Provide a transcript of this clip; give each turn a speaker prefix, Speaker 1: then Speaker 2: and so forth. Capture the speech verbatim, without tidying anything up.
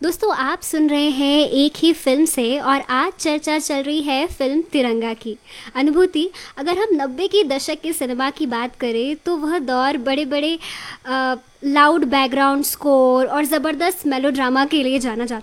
Speaker 1: दोस्तों आप सुन रहे हैं एक ही फिल्म से और आज चर्चा चल रही है फिल्म तिरंगा की। अनुभूति, अगर हम नब्बे की दशक के सिनेमा की बात करें तो वह दौर बड़े बड़े लाउड बैकग्राउंड स्कोर और ज़बरदस्त मेलोड्रामा के लिए जाना जाता